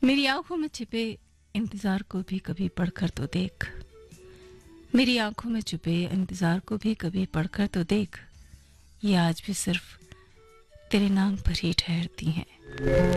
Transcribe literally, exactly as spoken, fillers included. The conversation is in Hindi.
मेरी आंखों में छिपे इंतजार को भी कभी पढ़कर तो देख। मेरी आंखों में छुपे इंतजार को भी कभी पढ़कर तो देख। ये आज भी सिर्फ तेरे नाम पर ही ठहरती हैं।